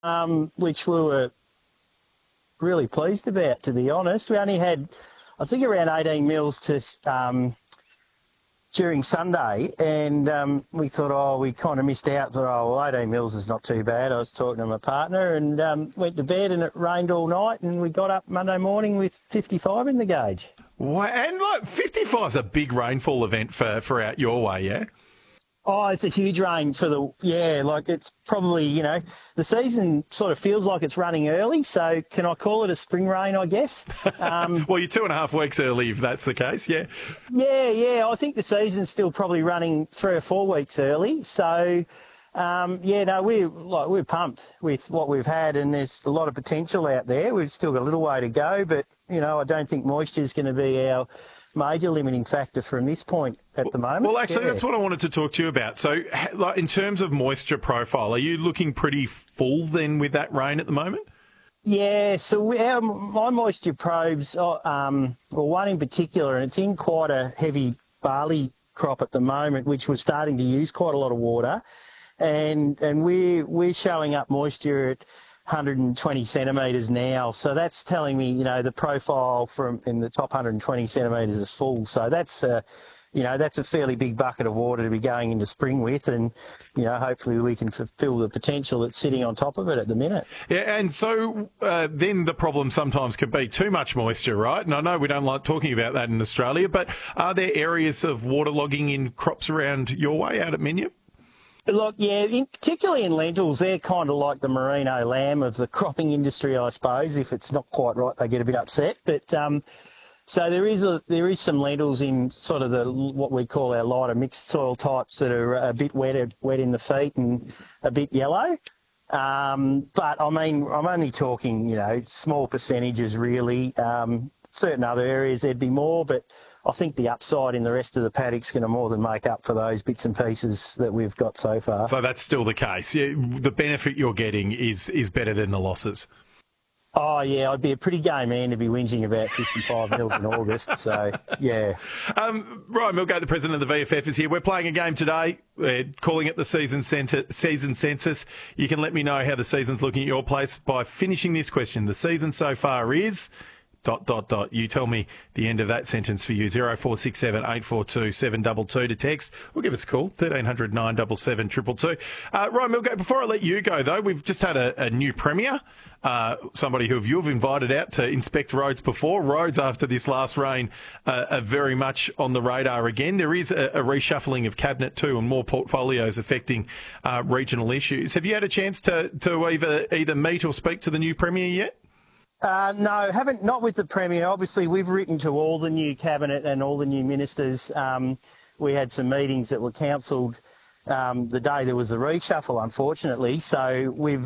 which we were really pleased about, to be honest. We only had, I think, around 18 mils during Sunday, and we thought, we kind of missed out. Thought, well, 18 mils is not too bad. I was talking to my partner and went to bed, and it rained all night, and we got up Monday morning with 55 in the gauge. Wow. And look, 55 is a big rainfall event for out your way, yeah? Oh, it's a huge rain it's probably, the season sort of feels like it's running early, so can I call it a spring rain, I guess? Well, you're 2.5 weeks early if that's the case, yeah? Yeah, I think the season's still probably running 3 or 4 weeks early, so, we're pumped with what we've had, and there's a lot of potential out there. We've still got a little way to go, but, I don't think moisture is going to be our major limiting factor from this point at the moment. Well, actually, that's what I wanted to talk to you about. So, in terms of moisture profile, are you looking pretty full then with that rain at the moment? Yeah, so my moisture probes, one in particular, and it's in quite a heavy barley crop at the moment, which was starting to use quite a lot of water, and we're showing up moisture at 120 centimetres now. So that's telling me, the profile from in the top 120 centimetres is full. So that's a fairly big bucket of water to be going into spring with, and, hopefully we can fulfil the potential that's sitting on top of it at the minute. Yeah, and so then the problem sometimes can be too much moisture, right? And I know we don't like talking about that in Australia, but are there areas of waterlogging in crops around your way out at Minyip? Look, yeah, particularly in lentils, they're kind of like the merino lamb of the cropping industry, I suppose. If it's not quite right, they get a bit upset. But so there is some lentils in sort of what we call our lighter mixed soil types that are a bit wet in the feet and a bit yellow. But I mean, I'm only talking, small percentages really. Certain other areas there'd be more, but I think the upside in the rest of the paddock's going to more than make up for those bits and pieces that we've got so far. So that's still the case. Yeah, the benefit you're getting is better than the losses. Oh, yeah, I'd be a pretty gay man to be whinging about 55 mils in August, so, yeah. Ryan Milgate, the president of the VFF, is here. We're playing a game today. We're calling it the season census. You can let me know how the season's looking at your place by finishing this question. The season so far is... ... You tell me the end of that sentence for you. 0467 842 722 to text. We'll give us a call, 1300 977 222. Ryan Milgate, before I let you go, though, we've just had a new premier, somebody who you've invited out to inspect roads before. Roads, after this last rain, are very much on the radar again. There is a reshuffling of cabinet too, and more portfolios affecting regional issues. Have you had a chance to either meet or speak to the new premier yet? No, not with the Premier. Obviously, we've written to all the new cabinet and all the new ministers. We had some meetings that were cancelled the day there was the reshuffle, unfortunately. So we're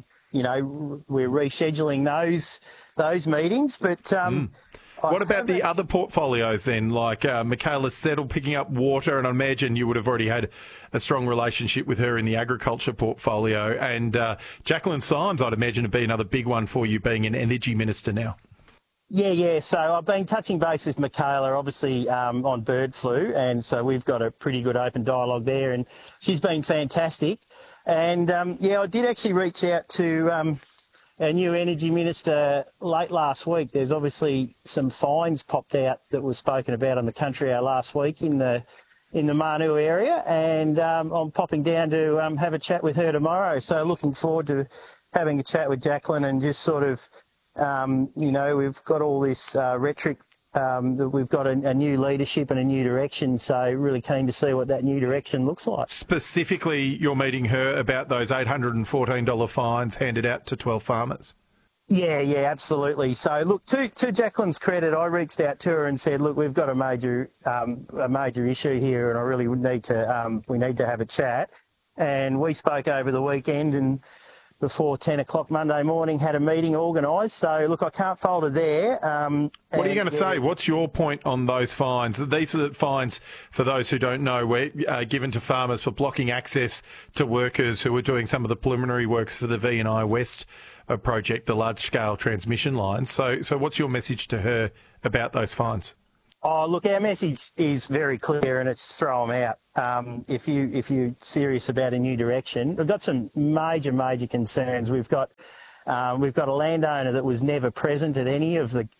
rescheduling those meetings. But what about the other portfolios then, like Michaela Settle picking up water, and I imagine you would have already had a strong relationship with her in the agriculture portfolio, and Jacqueline Symes, I'd imagine, would be another big one for you being an energy minister now. Yeah. So I've been touching base with Michaela, obviously, on bird flu, and so we've got a pretty good open dialogue there, and she's been fantastic. And, I did actually reach out to our new energy minister late last week. There's obviously some fines popped out that was spoken about on the Country Hour last week in the Manu area, and I'm popping down to have a chat with her tomorrow. So looking forward to having a chat with Jacqueline and just sort of, we've got all this rhetoric that we've got a new leadership and a new direction, so really keen to see what that new direction looks like. Specifically, you're meeting her about those $814 fines handed out to 12 farmers. Yeah, absolutely. So, look, to Jacqueline's credit, I reached out to her and said, look, we've got a major issue here, and I really would need to we need to have a chat. And we spoke over the weekend, and before 10 o'clock Monday morning, had a meeting organised. So, look, I can't fault her there. What are you going to say? What's your point on those fines? These are the fines, for those who don't know, were given to farmers for blocking access to workers who were doing some of the preliminary works for the V&I West project, the large-scale transmission lines. So what's your message to her about those fines? Oh, look, our message is very clear, and it's throw them out. If you're serious about a new direction, we've got some major concerns. We've got a landowner that was never present at any of the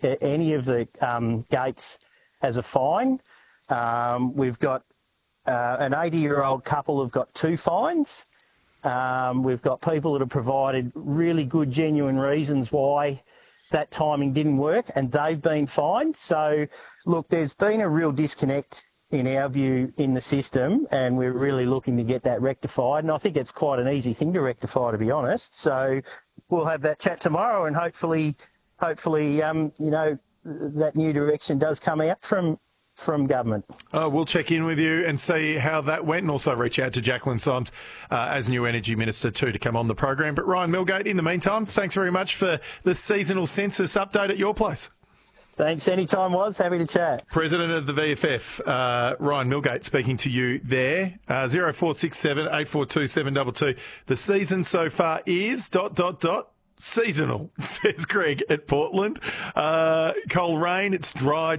gates as a fine. We've got an 80-year-old couple who've got 2 fines. We've got people that have provided really good, genuine reasons why that timing didn't work, and they've been fined. So, look, there's been a real disconnect in our view in the system, and we're really looking to get that rectified. And I think it's quite an easy thing to rectify, to be honest. So we'll have that chat tomorrow, and hopefully, that new direction does come out from government. We'll check in with you and see how that went, and also reach out to Jacqueline Symes as new Energy Minister too to come on the program. But Ryan Milgate, in the meantime, thanks very much for the seasonal census update at your place. Thanks. Anytime, was happy to chat. President of the VFF, Ryan Milgate, speaking to you there. 0467 842 722. The season so far is ... seasonal, says Greg at Portland. Coleraine, it's dry.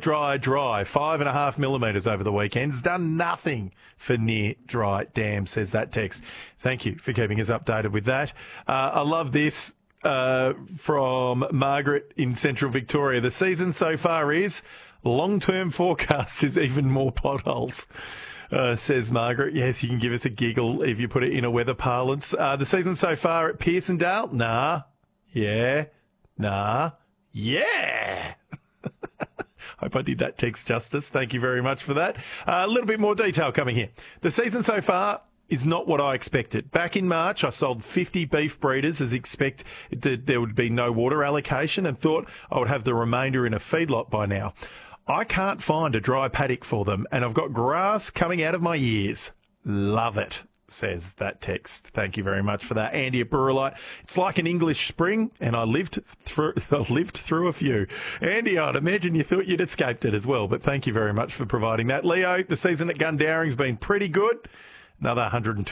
5.5 millimetres over the weekend. It's done nothing for near dry dams, says that text. Thank you for keeping us updated with that. I love this from Margaret in Central Victoria. The season so far is long-term forecast is even more potholes. Says Margaret. Yes, you can give us a giggle if you put it in a weather parlance. The season so far at Pearsondale? Nah. Yeah. Nah. Yeah. Hope I did that text justice. Thank you very much for that. A little bit more detail coming here. The season so far is not what I expected. Back in March, I sold 50 beef breeders as expect there would be no water allocation and thought I would have the remainder in a feedlot by now. I can't find a dry paddock for them, and I've got grass coming out of my ears. Love it, says that text. Thank you very much for that. Andy at Brewerlight. It's like an English spring, and I lived through a few. Andy, I'd imagine you thought you'd escaped it as well, but thank you very much for providing that. Leo, the season at Gundaring's been pretty good. Another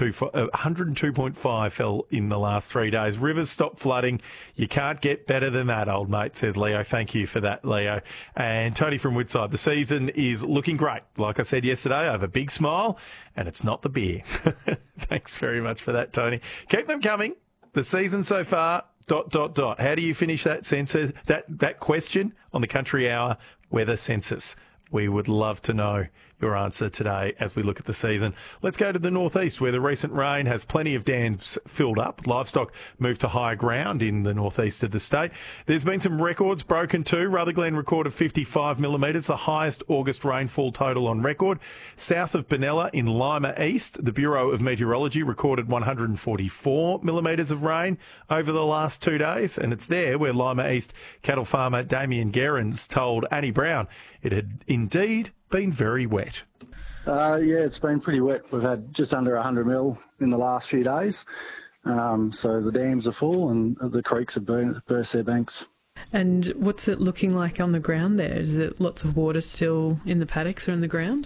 102.5 fell in the last 3 days. Rivers stopped flooding. You can't get better than that, old mate, says Leo. Thank you for that, Leo. And Tony from Woodside, the season is looking great. Like I said yesterday, I have a big smile, and it's not the beer. Thanks very much for that, Tony. Keep them coming. The season so far, ... How do you finish that census, that question on the Country Hour weather census? We would love to know your answer today as we look at the season. Let's go to the northeast, where the recent rain has plenty of dams filled up. Livestock moved to higher ground in the northeast of the state. There's been some records broken too. Rutherglen recorded 55 millimetres, the highest August rainfall total on record. South of Benalla in Lima East, the Bureau of Meteorology recorded 144 millimetres of rain over the last 2 days. And it's there where Lima East cattle farmer Damien Gerrans told Annie Brown it had indeed been very wet. Yeah, it's been pretty wet. We've had just under 100 mil in the last few days. So the dams are full and the creeks have burst their banks. And what's it looking like on the ground there? Is it lots of water still in the paddocks or in the ground?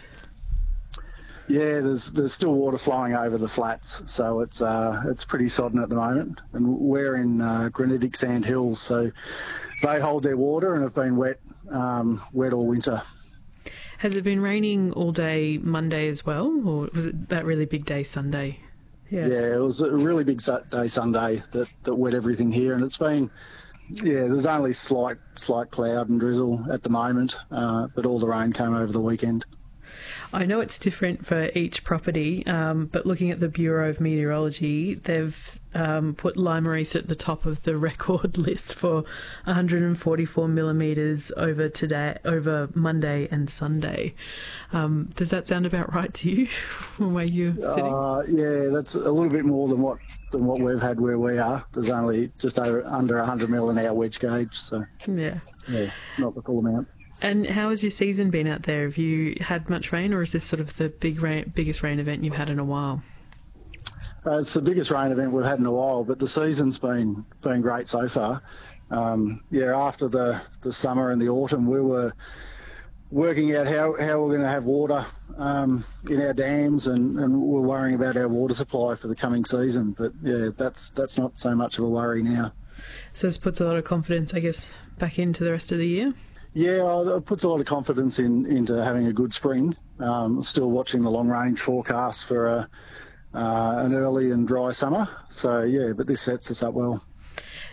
Yeah, there's still water flowing over the flats, so it's pretty sodden at the moment. And we're in granitic sand hills, so they hold their water and have been wet all winter. Has it been raining all day Monday as well, or was it that really big day Sunday? Yeah, it was a really big day Sunday that wet everything here, and it's been, there's only slight cloud and drizzle at the moment, but all the rain came over the weekend. I know it's different for each property, but looking at the Bureau of Meteorology, they've put Lima East at the top of the record list for 144 millimetres over Monday and Sunday. Does that sound about right to you, from where you're sitting? Yeah, that's a little bit more than what we've had where we are. There's only just under 100 mil in our wedge gauge, so yeah, not the full amount. And how has your season been out there? Have you had much rain, or is this sort of the biggest rain event you've had in a while? It's the biggest rain event we've had in a while, but the season's been great so far. After the summer and the autumn, we were working out how we're going to have water in our dams, and we're worrying about our water supply for the coming season. But yeah, that's not so much of a worry now. So this puts a lot of confidence, I guess, back into the rest of the year? Yeah, well, it puts a lot of confidence into having a good spring. Still watching the long-range forecast for an early and dry summer. So, yeah, but this sets us up well.